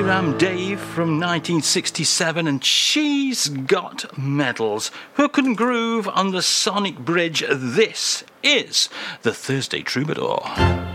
I'm Dave from 1967 and she's got medals. Who couldn't groove on the Sonic Bridge? This is the Thursday Troubadour.